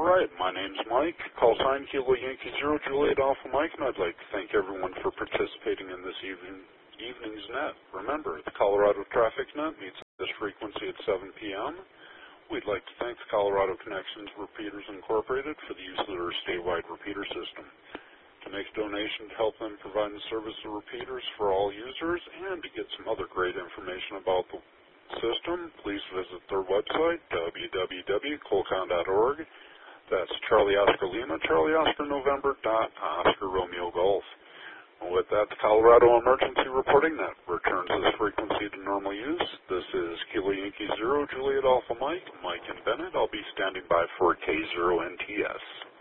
right, my name's Mike, call sign Kilo Yankee Zero Juliet Alpha Mike, and I'd like to thank everyone for participating in this evening's net. Remember, the Colorado Traffic Net meets this frequency at 7 p.m. We'd like to thank the Colorado Connections Repeaters Incorporated for the use of their statewide repeater system. To make a donation to help them provide the service of repeaters for all users and to get some other great information about the system, please visit their website, www.colcon.org. That's Charlie Oscar Lima, Charlie Oscar November, Oscar Romeo Golf. And with that, the Colorado Emergency Reporting Net returns this frequency to normal use. This is Kilo Yankee Zero, Juliet Alpha Mike, Mike and Bennett. I'll be standing by for K0NTS.